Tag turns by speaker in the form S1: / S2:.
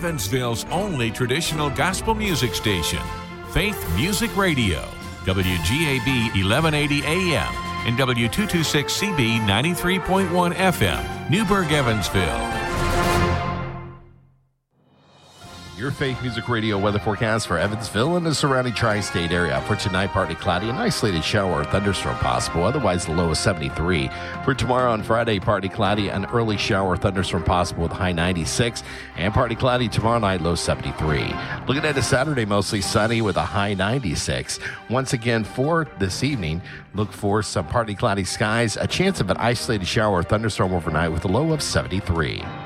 S1: Evansville's only traditional gospel music station, Faith Music Radio, WGAB 1180 AM and W226CB 93.1 FM, Newburgh, Evansville.
S2: Your Faith Music Radio weather forecast for Evansville and the surrounding tri-state area. For tonight, partly cloudy, an isolated shower or thunderstorm possible. Otherwise, the low is 73. For tomorrow on Friday, partly cloudy, an early shower or thunderstorm possible with a high 96. And partly cloudy tomorrow night, low 73. Looking at a Saturday, mostly sunny with a high 96. Once again, for this evening, look for some partly cloudy skies, a chance of an isolated shower or thunderstorm overnight with a low of 73.